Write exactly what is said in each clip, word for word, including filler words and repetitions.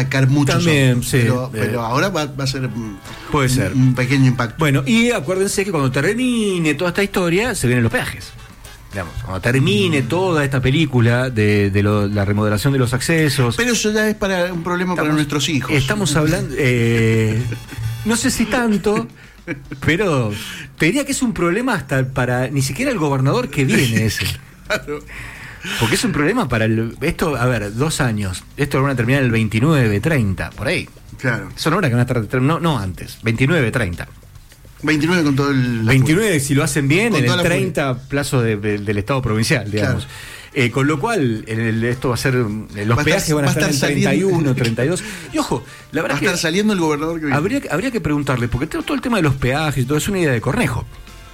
sacar muchos También, autos, sí, pero, eh, pero ahora va, va a ser puede un, ser un pequeño impacto. Bueno, y acuérdense que cuando termine toda esta historia se vienen los peajes. Digamos, cuando termine toda esta película de, de lo, la remodelación de los accesos. Pero eso ya es para un problema estamos, para nuestros hijos. Estamos hablando, eh, no sé si tanto, pero te diría que es un problema hasta para ni siquiera el gobernador que viene ese. Claro. Porque es un problema para el, esto, a ver, dos años. Esto lo van a terminar en el veintinueve, treinta, por ahí. Claro. Son horas que van a estar, no, no antes, veintinueve, treinta. veintinueve con todo el... veintinueve si lo hacen bien, con en el treinta furia. Plazo de, de, del Estado provincial, digamos. Claro. Eh, con lo cual, en el, esto va a ser. Los va peajes estar, van a estar, estar en treinta y uno, treinta y dos. Y ojo, la verdad va a estar que saliendo el gobernador que viene. Habría, habría que preguntarle, porque todo el tema de los peajes y todo es una idea de Cornejo.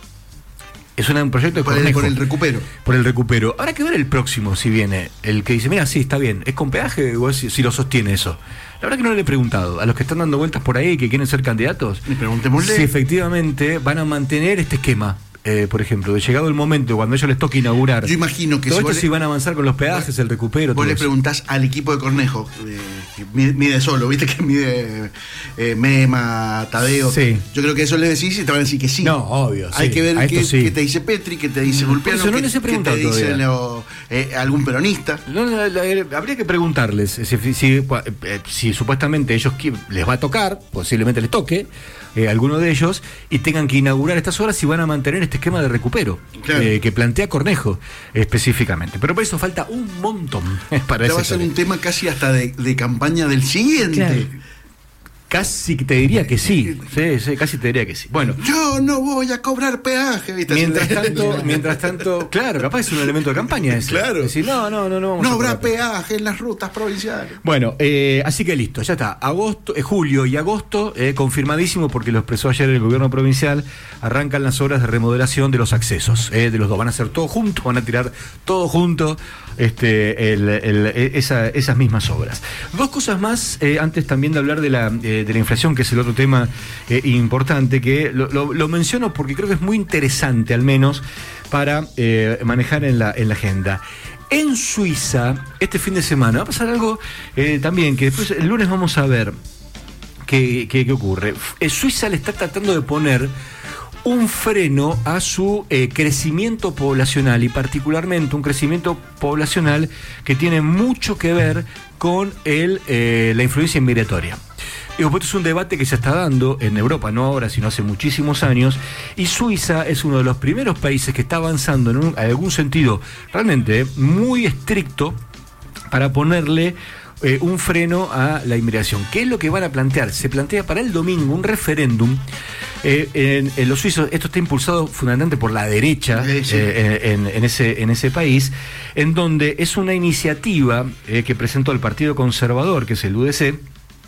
Es un proyecto de por Cornejo. El, por el recupero. Por el recupero. Habrá que ver el próximo, si viene. El que dice, mira, sí, está bien. ¿Es con peaje o es, si, si lo sostiene eso? La verdad que no le he preguntado. A los que están dando vueltas por ahí, que quieren ser candidatos, y preguntémosle si efectivamente van a mantener este esquema. Eh, por ejemplo, de llegado el momento cuando a ellos les toque inaugurar. Yo imagino que todo si esto le, si van a avanzar con los peajes, vos, el recupero. Vos todo le eso. preguntás al equipo de Cornejo, eh, que mide, mide solo, viste que mide eh, Mema, Tadeo. Sí. Yo creo que eso le decís y te van a decir que sí. No, obvio. Hay sí. que ver qué, sí. qué te dice Petri, qué te dice Vulpiano, no qué, les he qué te dice lo, eh, algún peronista. No, la, la, habría que preguntarles si, si, si, si supuestamente ellos les va a tocar, posiblemente les toque. Eh, alguno de ellos, y tengan que inaugurar estas obras y van a mantener este esquema de recupero, claro. eh, que plantea Cornejo específicamente. Pero por eso falta un montón para eso. Va a ser un tema casi hasta de, de campaña del siguiente. Claro. Casi te diría que sí. sí, sí, casi te diría que sí. Bueno, yo no voy a cobrar peaje, ¿viste? Mientras tanto, mientras tanto, claro, capaz es un elemento de campaña ese. Claro. Decir, no, no, no, no. Vamos no a habrá peaje en las rutas provinciales. Bueno, eh, así que listo, ya está. Agosto, eh, julio y agosto, eh, confirmadísimo, porque lo expresó ayer el gobierno provincial, arrancan las obras de remodelación de los accesos. Eh, de los dos, van a hacer todo junto, van a tirar todo junto. Este, el, el, esa, esas mismas obras. Dos cosas más, eh, antes también de hablar de la, eh, de la inflación, que es el otro tema eh, importante, que lo, lo, lo menciono porque creo que es muy interesante, al menos, para eh, manejar en la, en la agenda. En Suiza, este fin de semana, va a pasar algo eh, también, que después el lunes vamos a ver qué, qué, qué ocurre. Eh, Suiza le está tratando de poner un freno a su eh, crecimiento poblacional, y particularmente un crecimiento poblacional que tiene mucho que ver con el, eh, la influencia inmigratoria. Esto es un debate que se está dando en Europa, no ahora, sino hace muchísimos años, y Suiza es uno de los primeros países que está avanzando en, un, en algún sentido realmente muy estricto para ponerle Eh, un freno a la inmigración. ¿Qué es lo que van a plantear? Se plantea para el domingo un referéndum. Eh, en, en los suizos, esto está impulsado fundamentalmente por la derecha sí, sí. Eh, en, en, ese, en ese país, en donde es una iniciativa eh, que presentó el Partido Conservador, que es el U D C,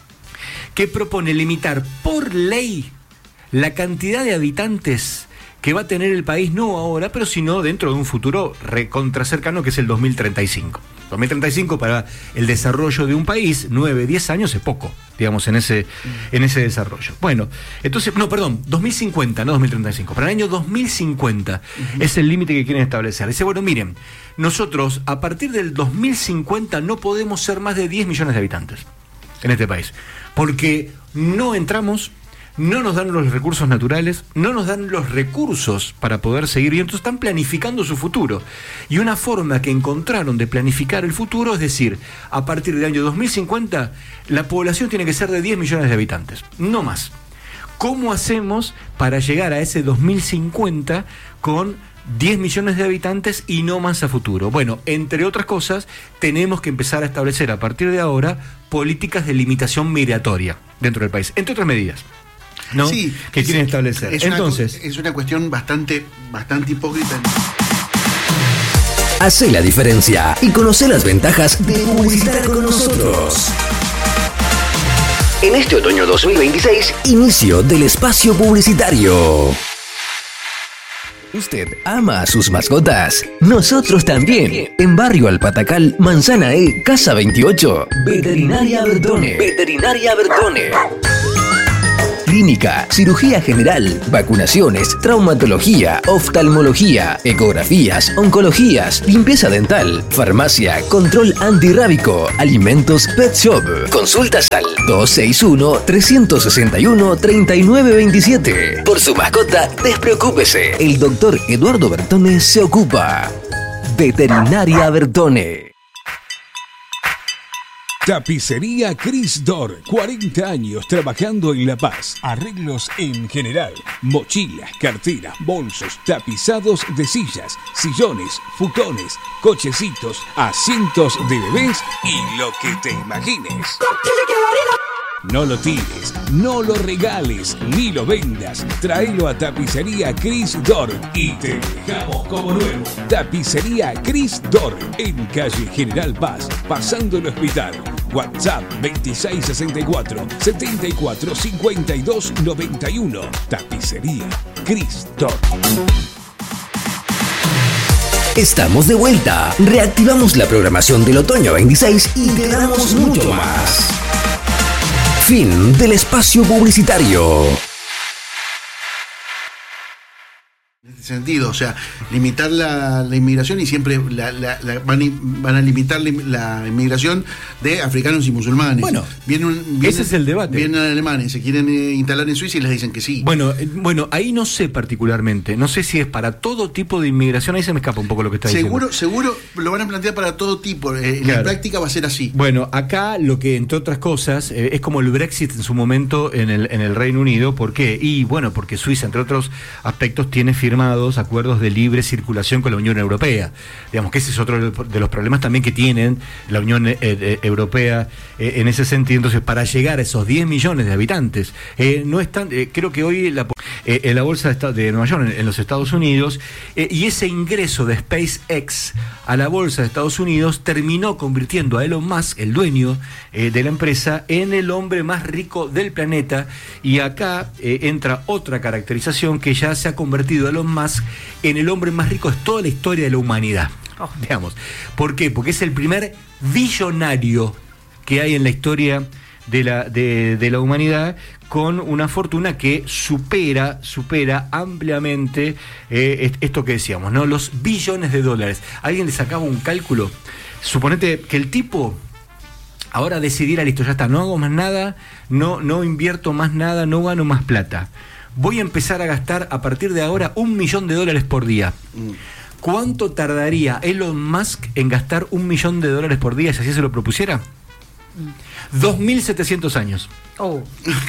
que propone limitar por ley la cantidad de habitantes que va a tener el país, no ahora, pero sino dentro de un futuro recontra cercano, que es el dos mil treinta y cinco. dos mil treinta y cinco para el desarrollo de un país, nueve, diez años es poco, digamos, en ese, en ese desarrollo. Bueno, entonces, no, perdón, dos mil cincuenta, no dos mil treinta y cinco. Para el año dos mil cincuenta uh-huh. es el límite que quieren establecer. Dice, bueno, miren, nosotros a partir del dos mil cincuenta no podemos ser más de diez millones de habitantes en este país, porque no entramos, no nos dan los recursos naturales, no nos dan los recursos para poder seguir, y entonces están planificando su futuro. Y una forma que encontraron de planificar el futuro es decir, a partir del año dos mil cincuenta, la población tiene que ser de diez millones de habitantes, no más. ¿Cómo hacemos para llegar a ese dos mil cincuenta con diez millones de habitantes y no más a futuro? Bueno, entre otras cosas, tenemos que empezar a establecer a partir de ahora políticas de limitación migratoria dentro del país, entre otras medidas, ¿no? Sí, que es, quieren establecer. Es Entonces, una, es una cuestión bastante, bastante hipócrita. Hacé la diferencia y conoce las ventajas de publicitar con nosotros. En este otoño dos mil veintiséis, inicio del espacio publicitario. ¿Usted ama a sus mascotas? Nosotros también. En Barrio Alpatacal, Manzana E, Casa veintiocho. Veterinaria Bertone. Veterinaria Bertone. clínica, cirugía general, vacunaciones, traumatología, oftalmología, ecografías, oncologías, limpieza dental, farmacia, control antirrábico, alimentos Pet Shop. Consultas al dos seis uno, tres seis uno, tres nueve dos siete. Por su mascota, despreocúpese. El doctor Eduardo Bertone se ocupa. Veterinaria Bertone. Tapicería Cris Dor, cuarenta años trabajando en La Paz. Arreglos en general, mochilas, carteras, bolsos, tapizados de sillas, sillones, futones, cochecitos, asientos de bebés y lo que te imagines. No lo tires, no lo regales, ni lo vendas. Tráelo a Tapicería Cris Dor y te dejamos como nuevo. Tapicería Cris Dor, en calle General Paz, pasando el hospital. WhatsApp veintiséis sesenta y cuatro, setenta y cuatro, cincuenta y dos noventa y uno. Tapicería Cris Dor. Estamos de vuelta. Reactivamos la programación del otoño veintiséis y te damos mucho más. Fin del espacio publicitario. En este sentido, o sea, limitar la, la inmigración y siempre la, la, la, van, a, van a limitar la inmigración de africanos y musulmanes. Bueno, viene un, viene, ese es el debate. Vienen alemanes, se quieren eh, instalar en Suiza y les dicen que sí. Bueno, eh, bueno, ahí no sé particularmente, no sé si es para todo tipo de inmigración, ahí se me escapa un poco lo que está seguro, diciendo. Seguro lo van a plantear para todo tipo, eh, en claro. La práctica va a ser así. Bueno, acá lo que, entre otras cosas, eh, es como el Brexit en su momento en el, en el Reino Unido. ¿Por qué? Y bueno, porque Suiza, entre otros aspectos, tiene firmados acuerdos de libre circulación con la Unión Europea. Digamos que ese es otro de los problemas también que tienen la Unión eh, eh, Europea eh, en ese sentido. Entonces, para llegar a esos diez millones de habitantes, eh, no están, eh, creo que hoy la, eh, en la bolsa de, de Nueva York, en, en los Estados Unidos, eh, y ese ingreso de SpaceX a la bolsa de Estados Unidos terminó convirtiendo a Elon Musk, el dueño eh, de la empresa, en el hombre más rico del planeta. Y acá eh, entra otra caracterización, que ya se ha convertido Elon Musk en el hombre más rico de toda la historia de la humanidad. Oh, digamos. ¿Por qué? Porque es el primer billonario que hay en la historia de la, de, de la humanidad, con una fortuna que supera, supera ampliamente eh, esto que decíamos, ¿no? Los billones de dólares. ¿Alguien le sacaba un cálculo? Suponete que el tipo ahora decidiera, listo, ya está, no hago más nada, no, no invierto más nada, no gano más plata. Voy a empezar a gastar a partir de ahora un millón de dólares por día. ¿Cuánto tardaría Elon Musk en gastar un millón de dólares por día si así se lo propusiera? dos mil setecientos años. Oh.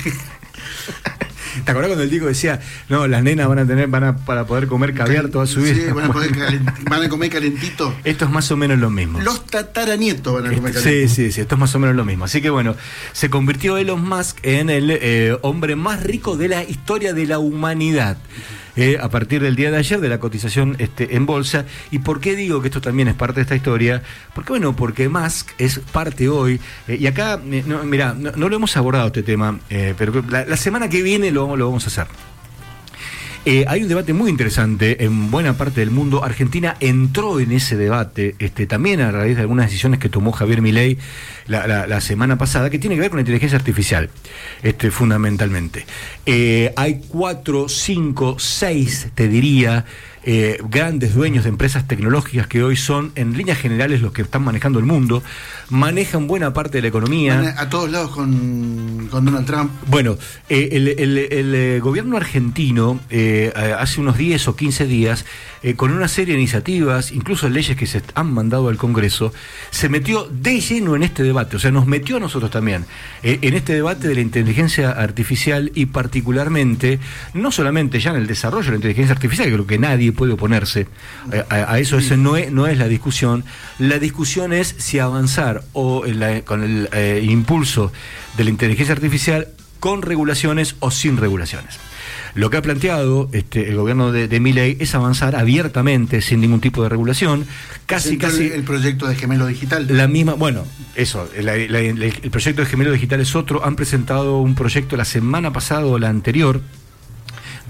¿Te acordás cuando el Diego decía, no, las nenas van a tener, van a para poder comer caviar toda su vida? Sí, van a, poder calent, van a comer calentito. Esto es más o menos lo mismo. Los tataranietos van a comer esto, calentito. Sí, sí, sí, esto es más o menos lo mismo. Así que bueno, se convirtió Elon Musk en el eh, hombre más rico de la historia de la humanidad. Eh, a partir del día de ayer, de la cotización este, en bolsa. ¿Y por qué digo que esto también es parte de esta historia? Porque bueno, porque Musk es parte hoy, eh, y acá, eh, no, mirá, no, no lo hemos abordado este tema, eh, pero la, la semana que viene lo, lo vamos a hacer. Eh, hay un debate muy interesante en buena parte del mundo. Argentina entró en ese debate este, también a raíz de algunas decisiones que tomó Javier Milei la, la, la semana pasada, que tiene que ver con la inteligencia artificial, este, fundamentalmente. Eh, hay cuatro, cinco, seis, te diría, eh, grandes dueños de empresas tecnológicas que hoy son, en líneas generales, los que están manejando el mundo, manejan buena parte de la economía. A todos lados con, con Donald Trump. Bueno, eh, el, el, el, el gobierno argentino, eh, hace unos diez o quince días, eh, con una serie de iniciativas, incluso leyes que se han mandado al Congreso, se metió de lleno en este debate, o sea, nos metió a nosotros también, eh, en este debate de la inteligencia artificial, y particularmente, no solamente ya en el desarrollo de la inteligencia artificial, que creo que nadie puede oponerse a, a, a eso, ese no es, no es la discusión. La discusión es si avanzar o en la, con el eh, impulso de la inteligencia artificial con regulaciones o sin regulaciones. Lo que ha planteado este, el gobierno de, de Milei es avanzar abiertamente, sin ningún tipo de regulación, casi casi el, el proyecto de Gemelo Digital. La misma, bueno, eso, la, la, la, el proyecto de Gemelo Digital es otro. Han presentado un proyecto la semana pasada o la anterior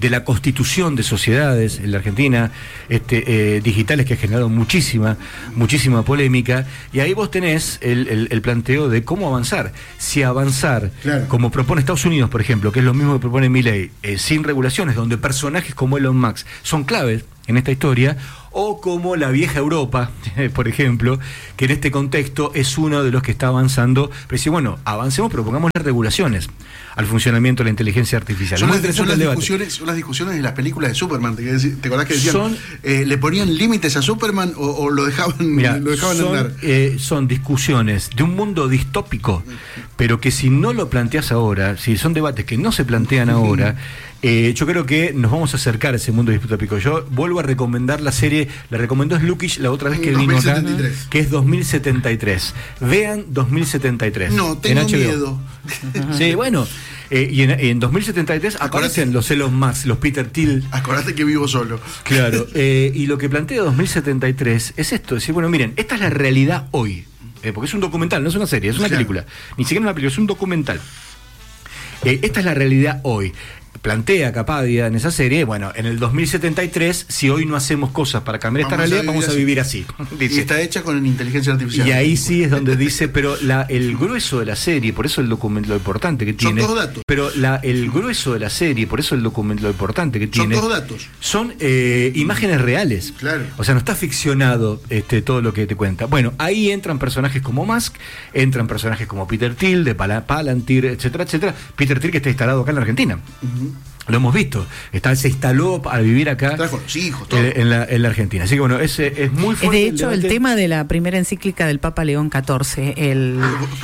de la constitución de sociedades en la Argentina, este, eh, digitales, que ha generado muchísima, muchísima polémica, y ahí vos tenés el, el, el planteo de cómo avanzar. Si avanzar, claro, como propone Estados Unidos, por ejemplo, que es lo mismo que propone Milei, eh, sin regulaciones, donde personajes como Elon Musk son claves en esta historia, o como la vieja Europa, por ejemplo, que en este contexto es uno de los que está avanzando, pero dice, bueno, avancemos, pero pongamos las regulaciones al funcionamiento de la inteligencia artificial. Son, las, son, las discusiones, son las discusiones de las películas de Superman, ¿te, te acordás que decían, son, eh, le ponían límites a Superman o, o lo dejaban, mirá, lo dejaban son, andar? Eh, son discusiones de un mundo distópico, pero que si no lo planteas ahora, si son debates que no se plantean ahora, Eh, yo creo que nos vamos a acercar a ese mundo distópico. Yo vuelvo a recomendar la serie, la recomendó Slukic la otra vez que vino acá, que es dos mil setenta y tres. Vean dos mil setenta y tres. No, tengo miedo. Sí, bueno, eh, y en, en dos mil setenta y tres aparecen acordate, los Elon Musk, los Peter Thiel. Acordate que vivo solo. Claro, eh, y lo que plantea dos mil setenta y tres es esto, decir, bueno, miren, esta es la realidad hoy, eh, porque es un documental, no es una serie, es una claro. película, ni siquiera una película, es un documental. Eh, esta es la realidad hoy. Plantea Capadia en esa serie, bueno, en el dos mil setenta y tres, si hoy no hacemos cosas para cambiar vamos esta realidad, a vamos a vivir así. Dice. Y está hecha con inteligencia artificial. Y ahí sí es donde dice, pero la, el grueso de la serie, por eso el documento, lo importante que tiene. Son dos datos. Pero la, el grueso de la serie, por eso el documento, lo importante que tiene. Son dos datos. Son eh, imágenes reales. Claro. O sea, no está ficcionado este, todo lo que te cuenta. Bueno, ahí entran personajes como Musk, entran personajes como Peter Thiel, de Pal- Palantir, etcétera, etcétera. Peter Thiel, que está instalado acá en la Argentina. Uh-huh. Lo hemos visto, está, se instaló a vivir acá con los hijos, todo. En, en, la, en la Argentina. Así que bueno, es, es muy fuerte. De hecho, el, el tema de la primera encíclica del Papa León catorce, el,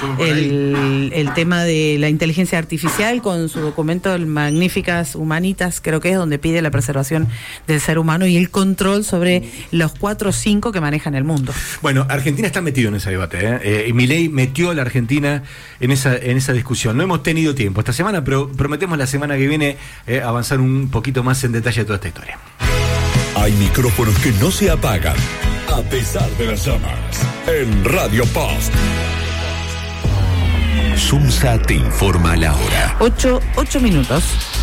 el, el tema de la inteligencia artificial con su documento el Magnificas Humanitas, creo que es donde pide la preservación del ser humano y el control sobre los cuatro o cinco que manejan el mundo. Bueno, Argentina está metido en ese debate, ¿eh? Eh, Milei metió a la Argentina en esa, en esa discusión. No hemos tenido tiempo esta semana, pero prometemos la semana que viene Eh, avanzar un poquito más en detalle de toda esta historia. Hay micrófonos que no se apagan a pesar de las llamas. En Radio Post. Sumsa te informa la hora. Ocho, ocho minutos.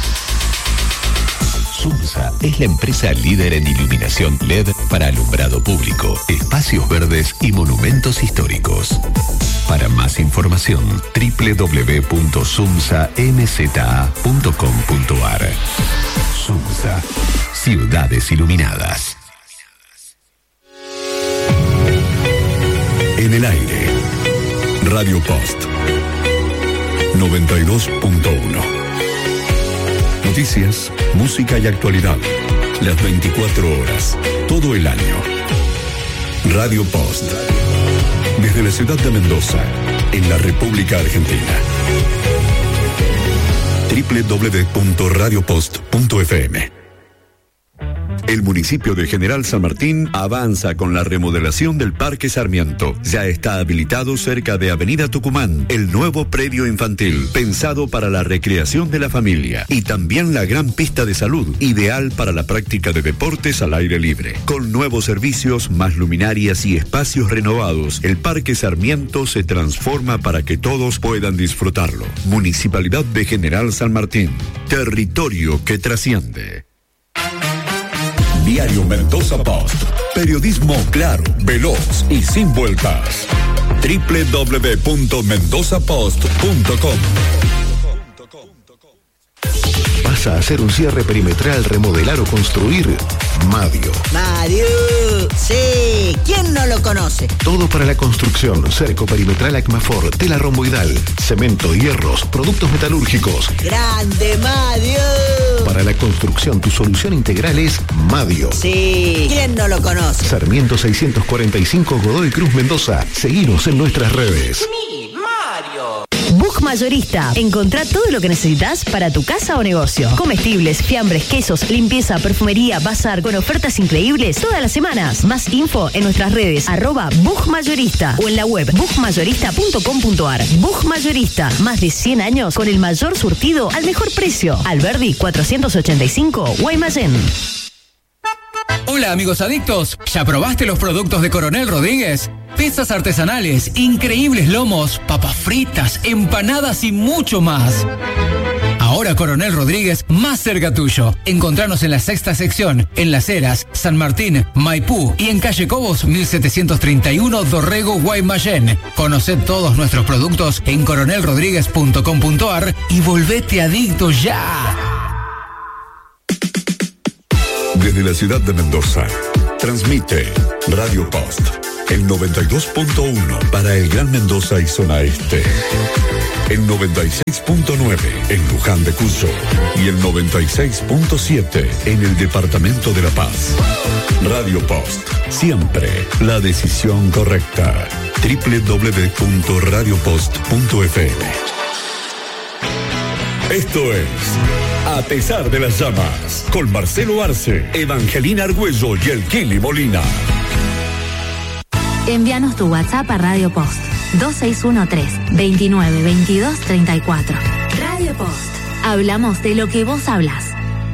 Sumsa es la empresa líder en iluminación L E D para alumbrado público, espacios verdes y monumentos históricos. Para más información, doble u doble u doble u punto sumsa m z a punto com punto a r. Sumsa, ciudades iluminadas. En el aire, Radio Post, noventa y dos punto uno. Noticias, música y actualidad. Las veinticuatro horas, todo el año. Radio Post. Desde la ciudad de Mendoza, en la República Argentina. doble u doble u doble u punto radio post punto f m. El municipio de General San Martín avanza con la remodelación del Parque Sarmiento. Ya está habilitado cerca de Avenida Tucumán, el nuevo predio infantil, pensado para la recreación de la familia. Y también la gran pista de salud, ideal para la práctica de deportes al aire libre. Con nuevos servicios, más luminarias y espacios renovados, el Parque Sarmiento se transforma para que todos puedan disfrutarlo. Municipalidad de General San Martín. Territorio que trasciende. Diario Mendoza Post. Periodismo claro, veloz y sin vueltas. doble u doble u doble u punto mendoza post punto com. ¿Vas a hacer un cierre perimetral, remodelar o construir? Madio. Madio, sí, ¿quién no lo conoce? Todo para la construcción, cerco perimetral Acmafor, tela romboidal, cemento, hierros, productos metalúrgicos. ¡Grande, Madio! Para la construcción, tu solución integral es Madio. Sí, ¿quién no lo conoce? Sarmiento seiscientos cuarenta y cinco, Godoy Cruz, Mendoza. Seguinos en nuestras redes. ¡Mi Mario! Bug Mayorista. Encontrá todo lo que necesitas para tu casa o negocio. Comestibles, fiambres, quesos, limpieza, perfumería, bazar, con ofertas increíbles todas las semanas. Más info en nuestras redes, arroba Bug Mayorista o en la web bug mayorista punto com punto a r. Bug Mayorista. Más de cien años con el mayor surtido al mejor precio. Alberdi cuatrocientos ochenta y cinco, Guaymallén. Hola amigos adictos, ¿ya probaste los productos de Coronel Rodríguez? Pizzas artesanales, increíbles lomos, papas fritas, empanadas y mucho más. Ahora Ahora Coronel Rodríguez, más cerca tuyo. Encontranos en la sexta sección, en Las Heras, San Martín, Maipú y en calle Cobos mil setecientos treinta y uno, Dorrego, Guaymallén. Conoced todos nuestros productos en coronel rodríguez punto com punto ar y volvete adicto ya. Desde la ciudad de Mendoza, transmite Radio Post, el noventa y dos punto uno para el Gran Mendoza y zona este, el noventa y seis punto nueve en Luján de Cuyo y el noventa y seis punto siete en el departamento de La Paz. Radio Post, siempre la decisión correcta. doble u doble u doble u punto radio post punto f m. Esto es A pesar de las llamas, con Marcelo Arce, Evangelina Argüello y el Kili Molina. Envíanos tu WhatsApp a Radio Post dos seis uno tres, veintinueve, veintidós, treinta y cuatro. Radio Post. Hablamos de lo que vos hablas.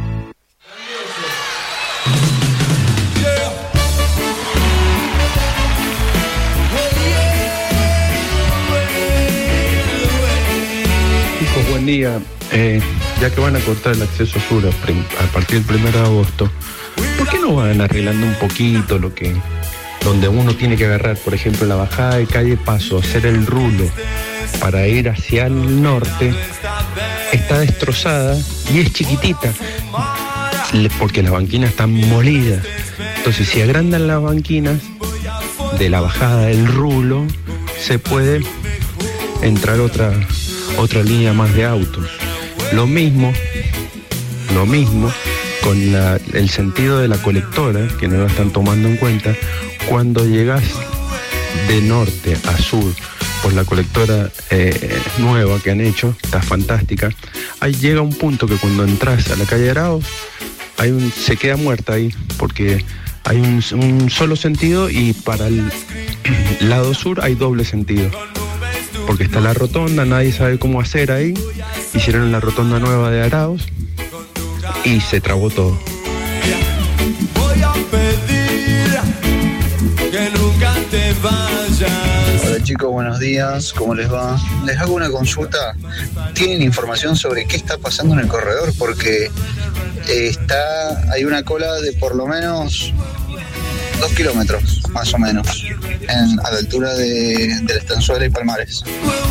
Chicos, buen día. Eh, ya que van a cortar el acceso sur a, prim- a partir del primero de agosto, ¿por qué no van arreglando un poquito lo que, donde uno tiene que agarrar, por ejemplo, la bajada de calle Paso, hacer el rulo para ir hacia el norte? Está destrozada y es chiquitita, porque las banquinas están molidas. Entonces, si agrandan las banquinas de la bajada del rulo, se puede entrar otra, otra línea más de autos. Lo mismo, lo mismo con la, el sentido de la colectora, que no lo están tomando en cuenta. Cuando llegas de norte a sur por la colectora eh, nueva que han hecho, está fantástica, ahí llega un punto que cuando entras a la calle Arauz, hay un, se queda muerta ahí, porque hay un, un solo sentido y para el lado sur hay doble sentido. Porque está la rotonda, nadie sabe cómo hacer ahí. Hicieron la rotonda nueva de Arauz y se trabó todo. Voy a pedir que nunca te vayas. Hola chicos, buenos días, ¿cómo les va? Les hago una consulta. ¿Tienen información sobre qué está pasando en el corredor? Porque eh, está, hay una cola de por lo menos dos kilómetros, más o menos, en, a la altura de, de la Estanzuela y Palmares.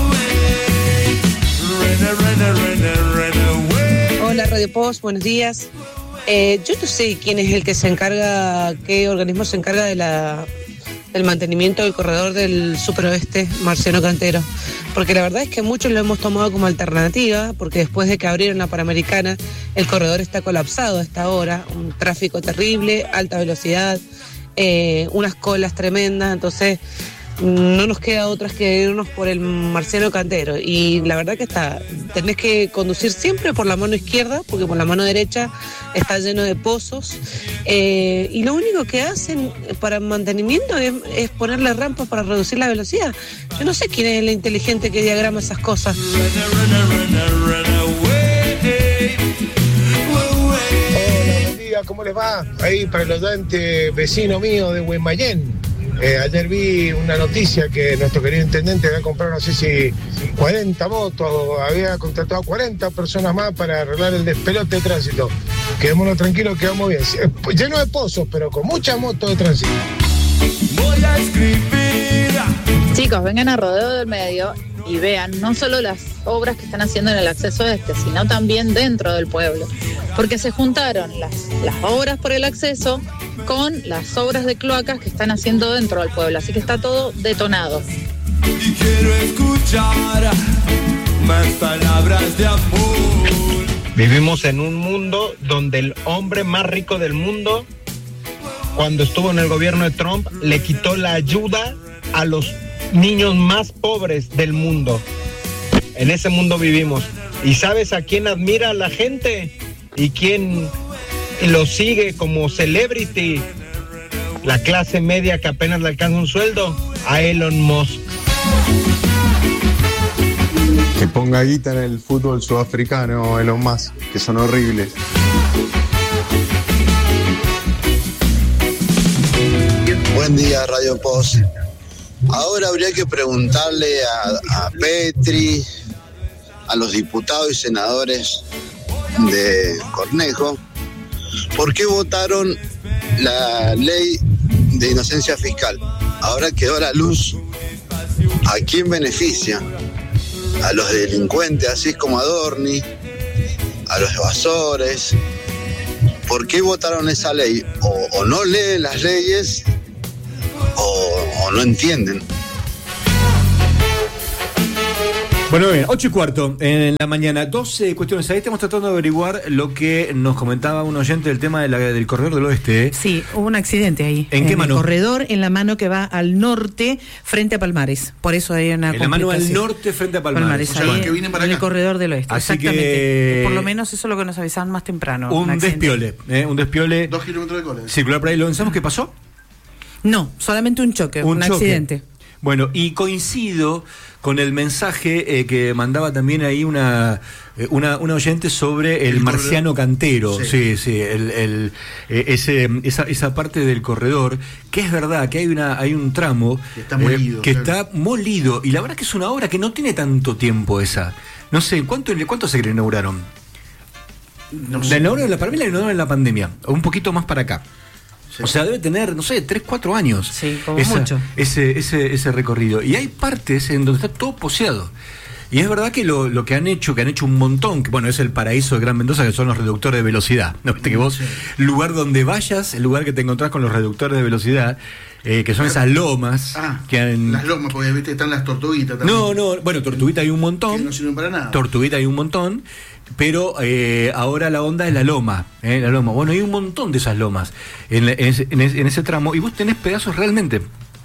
Hola Radio Post, buenos días. Eh, yo no sé quién es el que se encarga, qué organismo se encarga de la, del mantenimiento del corredor del superoeste Marciano Cantero, porque la verdad es que muchos lo hemos tomado como alternativa, porque después de que abrieron la Panamericana, el corredor está colapsado a esta hora, un tráfico terrible, alta velocidad, eh, unas colas tremendas, entonces no nos queda otras que irnos por el Marciano Cantero. Y la verdad que está, tenés que conducir siempre por la mano izquierda, porque por la mano derecha está lleno de pozos. Eh, y lo único que hacen para mantenimiento es, es ponerle rampas para reducir la velocidad. Yo no sé quién es el inteligente que diagrama esas cosas. Hola, buen día, ¿cómo les va? Ahí para el oyente vecino mío de Guaymallén. Eh, ayer vi una noticia que nuestro querido intendente había comprado, no sé si cuarenta motos, había contratado a cuarenta personas más para arreglar el despelote de tránsito. Quedémonos tranquilos, quedamos bien. Lleno de pozos, pero con muchas motos de tránsito. Voy a escribir. Chicos, vengan a Rodeo del Medio y vean no solo las obras que están haciendo en el acceso este, sino también dentro del pueblo. Porque se juntaron las, las obras por el acceso con las obras de cloacas que están haciendo dentro del pueblo, así que está todo detonado. Y quiero escuchar más palabras de amor. Vivimos en un mundo donde el hombre más rico del mundo, cuando estuvo en el gobierno de Trump, le quitó la ayuda a los niños más pobres del mundo. En ese mundo vivimos. ¿Y sabes a quién admira la gente? ¿Y quién lo sigue como celebrity? La clase media que apenas le alcanza un sueldo, a Elon Musk. Que ponga guita en el fútbol sudafricano, Elon Musk, que son horribles. Buen día, Radio Post. Ahora habría que preguntarle a, a Petri, a los diputados y senadores, de Cornejo, ¿por qué votaron la ley de inocencia fiscal? Ahora quedó a la luz. ¿A quién beneficia? A los delincuentes, así como a Dorni, a los evasores. ¿Por qué votaron esa ley? O, o no leen las leyes o, o no entienden. Bueno, bien, ocho y cuarto en la mañana, doce cuestiones. Ahí estamos tratando de averiguar lo que nos comentaba un oyente del tema de la, del corredor del oeste. Sí, hubo un accidente ahí. ¿En, en qué mano? El corredor, en la mano que va al norte, frente a Palmares. Por eso hay una En la mano al norte, frente a Palmares. Palmares, o sea, ahí, que vienen para en acá. El corredor del oeste. Así exactamente. Que... Por lo menos eso es lo que nos avisaban más temprano. Un, un despiole, ¿eh? Un despiole. Dos kilómetros de cola. Circular por ahí. ¿Lo pensamos qué pasó? No, solamente un choque, un, un choque. accidente. Bueno, y coincido con el mensaje eh, que mandaba también ahí una eh, una, una oyente sobre el, el marciano cantero, sí, sí, sí el, el, eh, ese, esa, esa parte del corredor, que es verdad que hay una hay un tramo que está molido, eh, que claro. está molido, y la verdad que es una obra que no tiene tanto tiempo esa. No sé, ¿cuánto, cuánto se inauguraron? No sé. La inauguraron, para mí la inauguraron en la pandemia, o un poquito más para acá. O sea, debe tener, no sé, tres, cuatro años. Sí, como esa, mucho. Ese, ese, ese recorrido. Y hay partes en donde está todo poseado. Y es verdad que lo, lo que han hecho, que han hecho un montón, que bueno, es el paraíso de Gran Mendoza, que son los reductores de velocidad. ¿No viste que vos, sí. lugar donde vayas, el lugar que te encontrás con los reductores de velocidad, eh, que son esas lomas. Ah, que han... las lomas, porque viste, están las tortuguitas también. No, no, bueno, tortuguita hay un montón. Que no sirven para nada. Tortuguita hay un montón. Pero eh, ahora la onda es la loma, eh, la loma. Bueno, hay un montón de esas lomas en, en, ese, en, ese, en ese tramo, y vos tenés pedazos realmente.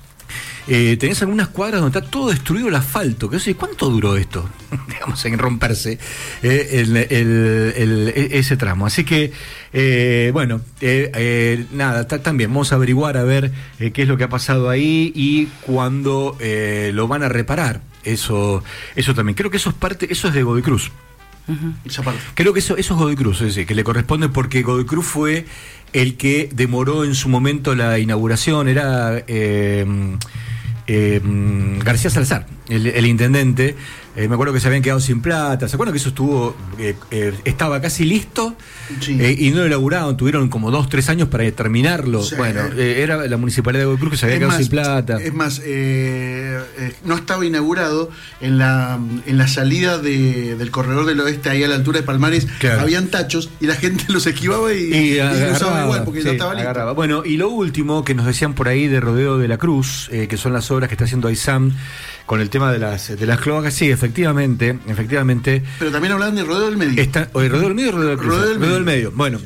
Eh, tenés algunas cuadras donde está todo destruido el asfalto. Que, oye, ¿cuánto duró esto? Digamos, en romperse eh, el, el, el, el, ese tramo. Así que, eh, bueno, eh, eh, nada, ta, también vamos a averiguar a ver eh, qué es lo que ha pasado ahí y cuándo eh, lo van a reparar. Eso, eso también. Creo que eso es parte, eso es de Godoy Cruz. Uh-huh. Esa parte. Creo que eso, eso es Godoy Cruz, es decir, que le corresponde porque Godoy Cruz fue el que demoró en su momento la inauguración, era eh, eh, García Salazar, el, el intendente. Eh, me acuerdo que se habían quedado sin plata. ¿Se acuerdan que eso estuvo eh, eh, estaba casi listo? Sí. Eh, y no lo inauguraron? Tuvieron como dos, tres años para terminarlo. Sí. Bueno, eh, era la municipalidad de Godoy Cruz que se había quedado más, sin plata. Es más, eh, eh, no estaba inaugurado en la en la salida de, del corredor del oeste, ahí a la altura de Palmares, claro. Habían tachos y la gente los esquivaba y, y, y agarraba, cruzaba igual porque sí, ya estaba listo. Agarraba. Bueno, y lo último que nos decían por ahí de Rodeo de la Cruz, eh, que son las obras que está haciendo AISAM con el tema de las de las cloacas, sí, efectivamente, efectivamente. Pero también hablaban de Rodeo del Medio. Está, o de Rodeo del Medio o Rodeo del Cruz. Rodeo del, Rodeo del Medio. Bueno,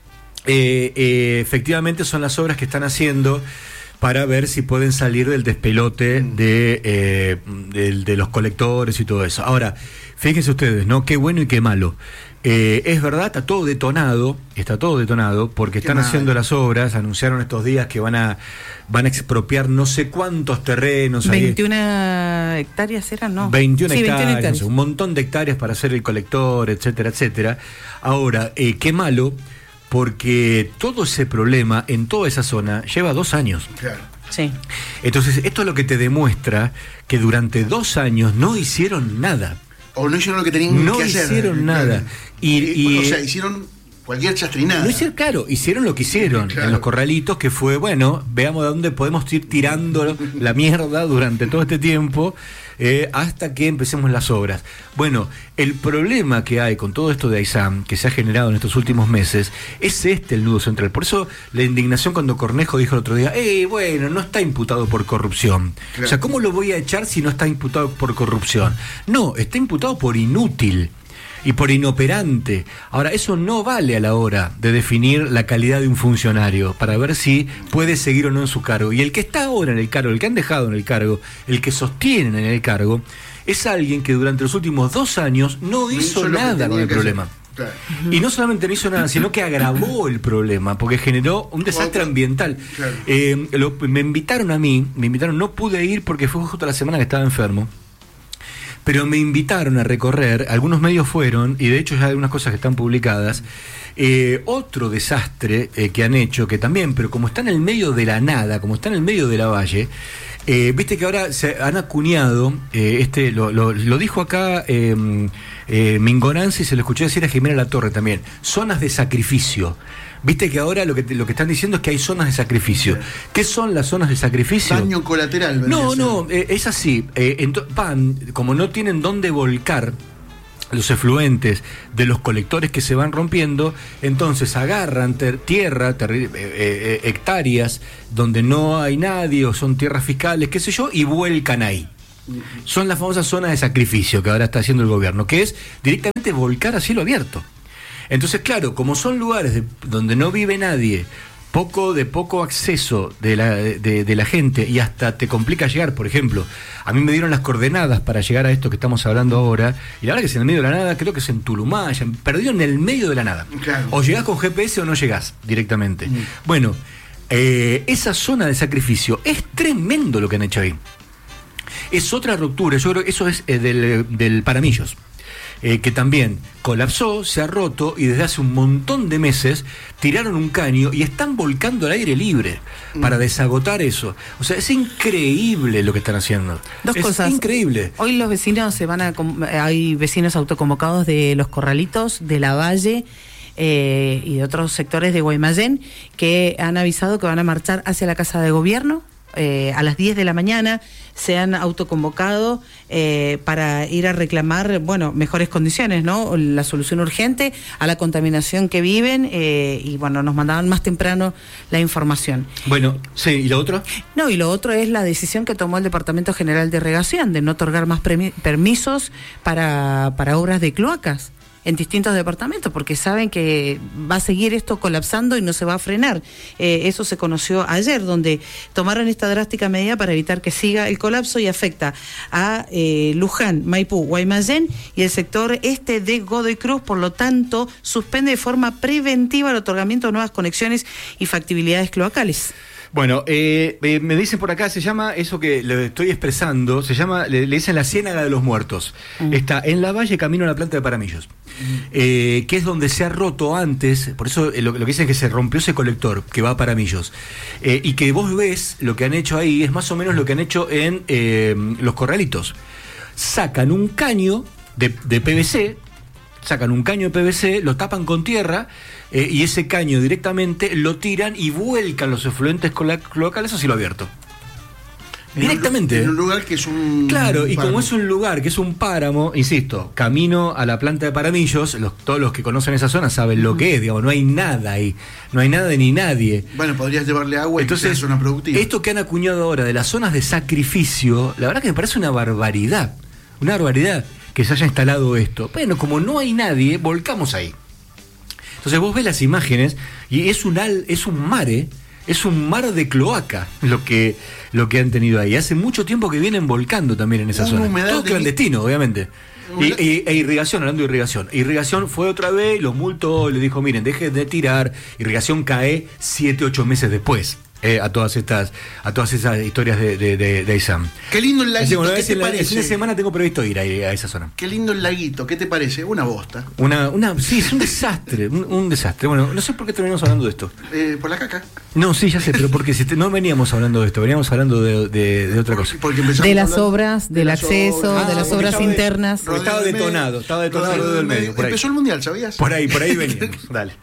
eh, eh, efectivamente son las obras que están haciendo para ver si pueden salir del despelote de, eh, de, de los colectores y todo eso. Ahora, fíjense ustedes, ¿no? Qué bueno y qué malo. Eh, es verdad, está todo detonado, está todo detonado, porque están mal. haciendo las obras, anunciaron estos días que van a van a expropiar no sé cuántos terrenos. veintiuna ahí. Hectáreas eran, ¿no? veintiuna sí, hectáreas, veintiuna hectáreas. No sé, un montón de hectáreas para hacer el colector, etcétera, etcétera. Ahora, eh, qué malo, porque todo ese problema en toda esa zona lleva dos años. Claro. Sí. Entonces, esto es lo que te demuestra que durante dos años no hicieron nada. O no hicieron lo que tenían no que hacer. No hicieron nada. Y, y, o sea, hicieron cualquier chastrinada. No hicieron, claro, hicieron lo que hicieron claro. en los corralitos, que fue, bueno, veamos de dónde podemos ir tirando la mierda durante todo este tiempo, eh, hasta que empecemos las obras. Bueno, el problema que hay con todo esto de AISAM, que se ha generado en estos últimos meses, es este el nudo central. Por eso la indignación cuando Cornejo dijo el otro día, eh, bueno, no está imputado por corrupción. Claro. O sea, ¿cómo lo voy a echar si no está imputado por corrupción? No, está imputado por inútil y por inoperante. Ahora, eso no vale a la hora de definir la calidad de un funcionario para ver si puede seguir o no en su cargo. Y el que está ahora en el cargo, el que han dejado en el cargo, el que sostienen en el cargo, es alguien que durante los últimos dos años no, no hizo, hizo nada con el problema. Claro. Y no solamente no hizo nada, sino que agravó el problema, porque generó un desastre ambiental. Claro. Eh, lo, me invitaron a mí, me invitaron, no pude ir porque fue justo la semana que estaba enfermo. Pero me invitaron a recorrer, algunos medios fueron, y de hecho ya hay algunas cosas que están publicadas, eh, otro desastre eh, que han hecho, que también, pero como está en el medio de la nada, como está en el medio de la valle, Eh, Viste que ahora se han acuñado, eh, este lo, lo, lo dijo acá eh, eh, Mingonanzi, y se lo escuché decir a Jimena Latorre también, zonas de sacrificio. Viste que ahora lo que lo que están diciendo es que hay zonas de sacrificio. ¿Qué son las zonas de sacrificio? Daño colateral. No, no, eh, es así. Eh, ento- van, como no tienen dónde volcar los efluentes de los colectores que se van rompiendo, entonces agarran ter- tierra, ter- eh, eh, hectáreas donde no hay nadie o son tierras fiscales, qué sé yo, y vuelcan ahí. Son las famosas zonas de sacrificio que ahora está haciendo el gobierno, que es directamente volcar a cielo abierto. Entonces, claro, como son lugares de, donde no vive nadie, poco de poco acceso de la, de, de la gente, y hasta te complica llegar. Por ejemplo, a mí me dieron las coordenadas para llegar a esto que estamos hablando ahora, y la verdad que es en el medio de la nada, creo que es en Tulumaya, perdido en el medio de la nada. Claro. O llegás con G P S o no llegás directamente. Mm. Bueno, eh, esa zona de sacrificio, es tremendo lo que han hecho ahí. Es otra ruptura, yo creo que eso es eh, del, del Paramillos. Eh, que también colapsó, se ha roto, y desde hace un montón de meses tiraron un caño y están volcando al aire libre para desagotar eso. O sea, es increíble lo que están haciendo. Dos es cosas. Increíble. Hoy los vecinos se van a... Hay vecinos autoconvocados de Los Corralitos, de La Valle eh, y de otros sectores de Guaymallén que han avisado que van a marchar hacia la Casa de Gobierno. Eh, a las diez de la mañana se han autoconvocado eh, para ir a reclamar, bueno, mejores condiciones, ¿no? La solución urgente a la contaminación que viven eh, y, bueno, nos mandaban más temprano la información. Bueno, sí, ¿y lo otro? No, y lo otro es la decisión que tomó el Departamento General de Regación de no otorgar más premi- permisos para, para obras de cloacas en distintos departamentos, porque saben que va a seguir esto colapsando y no se va a frenar. Eh, eso se conoció ayer, donde tomaron esta drástica medida para evitar que siga el colapso y afecta a eh, Luján, Maipú, Guaymallén y el sector este de Godoy Cruz. Por lo tanto, suspende de forma preventiva el otorgamiento de nuevas conexiones y factibilidades cloacales. Bueno, eh, eh, me dicen por acá, se llama, eso que le estoy expresando, se llama, le, le dicen la Ciénaga de los Muertos. Mm. Está en La Valle, camino a la planta de Paramillos, mm. eh, que es donde se ha roto antes, por eso eh, lo, lo que dicen es que se rompió ese colector que va a Paramillos, eh, y que vos ves lo que han hecho ahí, es más o menos lo que han hecho en eh, Los Corralitos. Sacan un caño de, de P V C, sacan un caño de P V C, lo tapan con tierra, eh, y ese caño directamente lo tiran y vuelcan los efluentes cloacales a cielo abierto. En directamente. Un, en un lugar que es un... Claro, y páramo. como es un lugar que es un páramo, insisto, camino a la planta de Paramillos, los, todos los que conocen esa zona saben uh-huh. lo que es, digamos, no hay nada ahí, no hay nada ni nadie. Bueno, podrías llevarle agua. Entonces, y que sea zona productiva. Esto que han acuñado ahora de las zonas de sacrificio, la verdad que me parece una barbaridad, una barbaridad que se haya instalado esto. Bueno, como no hay nadie, volcamos ahí. Entonces vos ves las imágenes y es un al, es un mare, es un mar de cloaca lo que, lo que han tenido ahí. Hace mucho tiempo que vienen volcando también en esa Una zona. Todo clandestino, mi... obviamente. Y, y, e irrigación, hablando de irrigación. Irrigación fue otra vez, los multó, le dijo, miren, dejen de tirar. Irrigación cae siete, ocho meses después. Eh, a todas estas a todas esas historias de, de, de, de Isam. Qué lindo el laguito, bueno, ¿qué te el, parece? El fin de semana tengo previsto ir a, a esa zona. Qué lindo el laguito, ¿qué te parece? Una bosta. Una, una, sí, es un desastre, un, un desastre. Bueno, no sé por qué terminamos hablando de esto. Eh, por la caca. No, sí, ya sé, pero porque si te, no veníamos hablando de esto, veníamos hablando de, de, de otra cosa. Porque de las obras, del de acceso, obras, de las ah, obras estaba internas. De, estaba detonado, estaba detonado rodeo del medio. Por Empezó ahí. el mundial, ¿sabías? Por ahí, por ahí veníamos. Dale.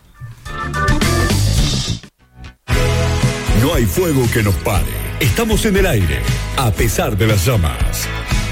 No hay fuego que nos pare. Estamos en el aire, a pesar de las llamas.